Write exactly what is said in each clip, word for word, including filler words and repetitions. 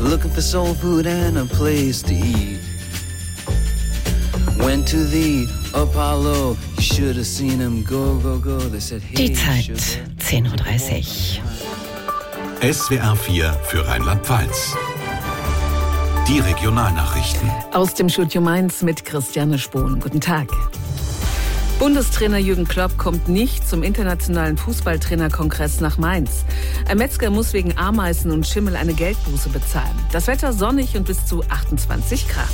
looking for soul food and a place to eat. Went to the Apollo, you should have seen him go, go, go. They said, hey, die Zeit, zehn Uhr dreißig. S W R vier für Rheinland-Pfalz. Die Regionalnachrichten. Aus dem Studio Mainz mit Christiane Spohn. Guten Tag. Bundestrainer Jürgen Klopp kommt nicht zum internationalen Fußballtrainerkongress nach Mainz. Ein Metzger muss wegen Ameisen und Schimmel eine Geldbuße bezahlen. Das Wetter sonnig und bis zu achtundzwanzig Grad.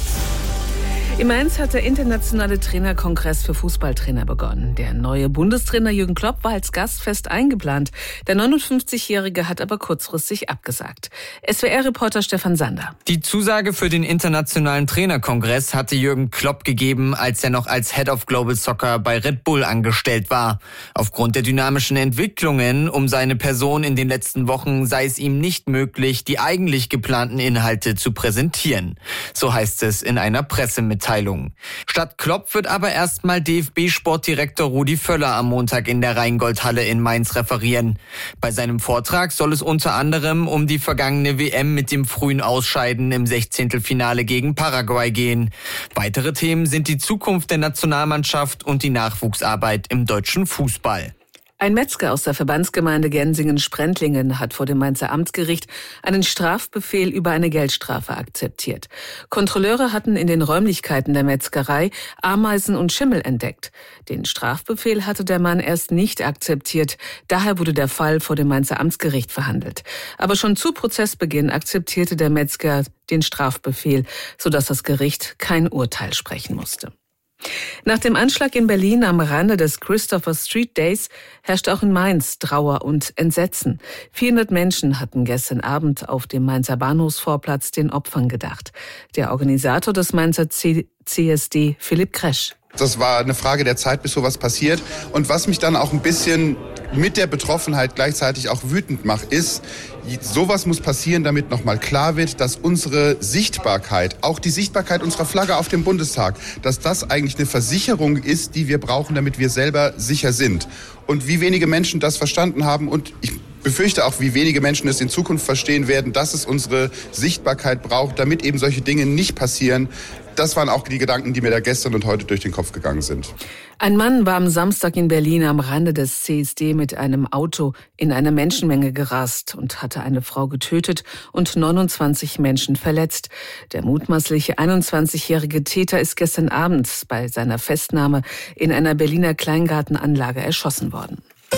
In Mainz hat der internationale Trainerkongress für Fußballtrainer begonnen. Der neue Bundestrainer Jürgen Klopp war als Gast fest eingeplant. Der neunundfünfzigjährige hat aber kurzfristig abgesagt. S W R-Reporter Stefan Sander. Die Zusage für den internationalen Trainerkongress hatte Jürgen Klopp gegeben, als er noch als Head of Global Soccer bei Red Bull angestellt war. Aufgrund der dynamischen Entwicklungen um seine Person in den letzten Wochen sei es ihm nicht möglich, die eigentlich geplanten Inhalte zu präsentieren. So heißt es in einer Pressemitteilung. Statt Klopp wird aber erstmal D F B-Sportdirektor Rudi Völler am Montag in der Rheingoldhalle in Mainz referieren. Bei seinem Vortrag soll es unter anderem um die vergangene W M mit dem frühen Ausscheiden im Sechzehntelfinale gegen Paraguay gehen. Weitere Themen sind die Zukunft der Nationalmannschaft und die Nachwuchsarbeit im deutschen Fußball. Ein Metzger aus der Verbandsgemeinde Gensingen-Sprendlingen hat vor dem Mainzer Amtsgericht einen Strafbefehl über eine Geldstrafe akzeptiert. Kontrolleure hatten in den Räumlichkeiten der Metzgerei Ameisen und Schimmel entdeckt. Den Strafbefehl hatte der Mann erst nicht akzeptiert. Daher wurde der Fall vor dem Mainzer Amtsgericht verhandelt. Aber schon zu Prozessbeginn akzeptierte der Metzger den Strafbefehl, sodass das Gericht kein Urteil sprechen musste. Nach dem Anschlag in Berlin am Rande des Christopher Street Days herrscht auch in Mainz Trauer und Entsetzen. vierhundert Menschen hatten gestern Abend auf dem Mainzer Bahnhofsvorplatz den Opfern gedacht. Der Organisator des Mainzer C S D, Philipp Kresch. Das war eine Frage der Zeit, bis sowas passiert. Und was mich dann auch ein bisschen mit der Betroffenheit gleichzeitig auch wütend macht, ist, sowas muss passieren, damit nochmal klar wird, dass unsere Sichtbarkeit, auch die Sichtbarkeit unserer Flagge auf dem Bundestag, dass das eigentlich eine Versicherung ist, die wir brauchen, damit wir selber sicher sind. Und wie wenige Menschen das verstanden haben, und ich befürchte auch, wie wenige Menschen es in Zukunft verstehen werden, dass es unsere Sichtbarkeit braucht, damit eben solche Dinge nicht passieren. Das waren auch die Gedanken, die mir da gestern und heute durch den Kopf gegangen sind. Ein Mann war am Samstag in Berlin am Rande des C S D mit einem Auto in eine Menschenmenge gerast und hatte eine Frau getötet und neunundzwanzig Menschen verletzt. Der mutmaßliche einundzwanzigjährige Täter ist gestern Abend bei seiner Festnahme in einer Berliner Kleingartenanlage erschossen worden.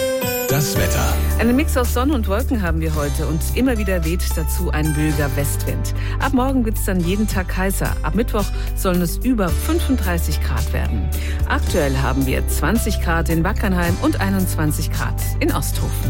Das Wetter. Einen Mix aus Sonne und Wolken haben wir heute und immer wieder weht dazu ein milder Westwind. Ab morgen wird es dann jeden Tag heißer. Ab Mittwoch sollen es über fünfunddreißig Grad werden. Aktuell haben wir zwanzig Grad in Wackernheim und einundzwanzig Grad in Osthofen.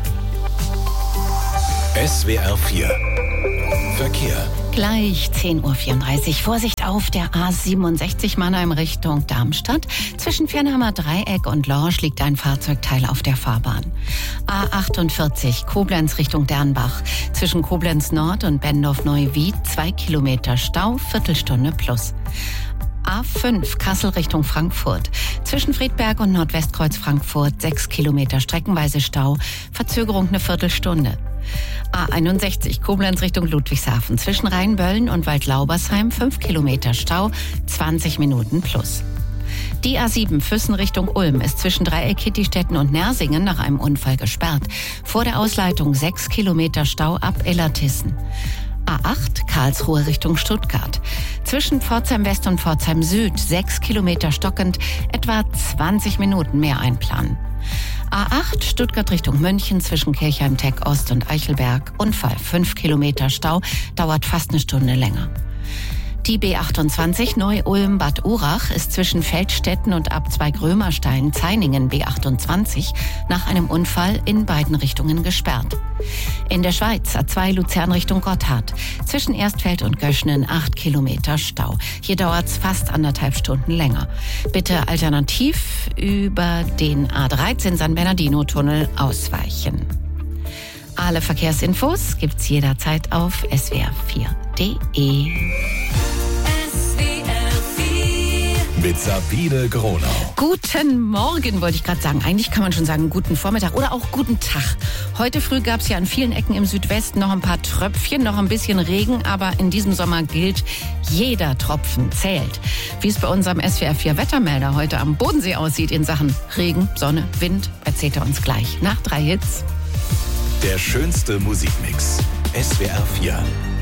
S W R vier. Verkehr. Gleich zehn Uhr vierunddreißig. Vorsicht auf der A siebenundsechzig Mannheim Richtung Darmstadt. Zwischen Fernhammer Dreieck und Lorsch liegt ein Fahrzeugteil auf der Fahrbahn. A achtundvierzig Koblenz Richtung Dernbach. Zwischen Koblenz Nord und Bendorf-Neuwied zwei Kilometer Stau, Viertelstunde plus. A fünf Kassel Richtung Frankfurt. Zwischen Friedberg und Nordwestkreuz Frankfurt sechs Kilometer streckenweise Stau, Verzögerung eine Viertelstunde. A einundsechzig Koblenz Richtung Ludwigshafen. Zwischen Rheinböllen und Waldlaubersheim fünf Kilometer Stau, zwanzig Minuten plus. Die A sieben Füssen Richtung Ulm ist zwischen Dreieck Kittistetten und Nersingen nach einem Unfall gesperrt. Vor der Ausleitung sechs Kilometer Stau ab Illertissen. A acht Karlsruhe Richtung Stuttgart. Zwischen Pforzheim West und Pforzheim Süd sechs Kilometer stockend, etwa zwanzig Minuten mehr einplanen. A acht Stuttgart Richtung München zwischen Kirchheim-Teck Ost und Eichelberg. Unfall, fünf Kilometer Stau, dauert fast eine Stunde länger. Die B achtundzwanzig Neu-Ulm-Bad Urach ist zwischen Feldstetten und Abzweig-Römerstein-Zeiningen B achtundzwanzig nach einem Unfall in beiden Richtungen gesperrt. In der Schweiz A zwei Luzern Richtung Gotthard. Zwischen Erstfeld und Göschnen acht Kilometer Stau. Hier dauert es fast anderthalb Stunden länger. Bitte alternativ über den A dreizehn San Bernardino-Tunnel ausweichen. Alle Verkehrsinfos gibt's jederzeit auf S W R vier punkt de. mit Sabine Gronau. Guten Morgen, wollte ich gerade sagen. Eigentlich kann man schon sagen, guten Vormittag oder auch guten Tag. Heute früh gab es ja an vielen Ecken im Südwesten noch ein paar Tröpfchen, noch ein bisschen Regen. Aber in diesem Sommer gilt, jeder Tropfen zählt. Wie es bei unserem S W R vier Wettermelder heute am Bodensee aussieht in Sachen Regen, Sonne, Wind, erzählt er uns gleich. Nach drei Hits. Der schönste Musikmix. S W R vier.